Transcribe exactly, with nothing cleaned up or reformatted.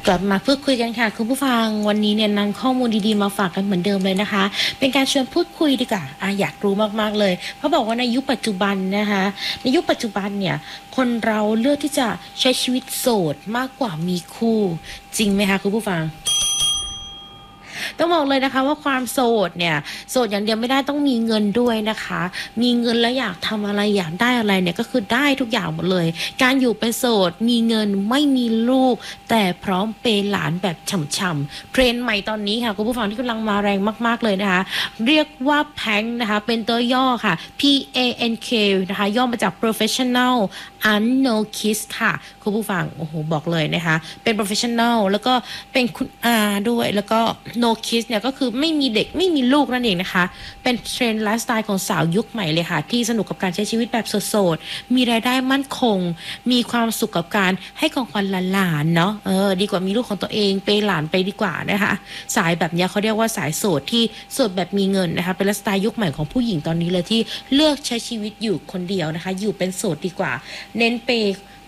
กลับมาพูดคุยกันค่ะคุณผู้ฟังวันนี้เนี่ยนำข้อมูลดีๆมาฝากกันเหมือนเดิมเลยนะคะเป็นการชวนพูดคุยดีกว่าอ่ะอยากรู้มากๆเลยเพราะบอกว่าในยุคปัจจุบันนะคะในยุคปัจจุบันเนี่ยคนเราเลือกที่จะใช้ชีวิตโสดมากกว่ามีคู่จริงไหมคะคุณผู้ฟังต้องบอกเลยนะคะว่าความโสดเนี่ยโสดอย่างเดียวไม่ได้ต้องมีเงินด้วยนะคะมีเงินแล้วอยากทำอะไรอยากได้อะไรเนี่ยก็คือได้ทุกอย่างหมดเลยการอยู่เป็นโสดมีเงินไม่มีลูกแต่พร้อมเปย์หลานแบบฉ่ำๆเทรนด์ใหม่ตอนนี้ค่ะคุณผู้ฟังที่กำลังมาแรงมากๆเลยนะคะเรียกว่าแพงนะคะเป็นตัวย่อค่ะ P A N K นะคะย่อมาจาก professional unknown kiss ค่ะคุณผู้ฟังโอ้โหบอกเลยนะคะเป็น professional แล้วก็เป็นคุณอาด้วยแล้วก็ no kiss เนี่ยก็คือไม่มีเด็กไม่มีลูกนั่นเองนะคะเป็นเทรนด์ไลฟ์สไตล์ของสาวยุคใหม่เลยค่ะที่สนุกกับการใช้ชีวิตแบบโสดๆมีรายได้มั่นคงมีความสุขกับการให้ของขวัญหลานๆเนาะเออดีกว่ามีลูกของตัวเองเปย์หลานไปดีกว่านะคะสายแบบนี้เขาเรียกว่าสายโสดที่โสดแบบมีเงินนะคะเป็นไลฟ์สไตล์ยุคใหม่ของผู้หญิงตอนนี้เลยที่เลือกใช้ชีวิตอยู่คนเดียวนะคะอยู่เป็นโสดดีกว่าเน้นเปย์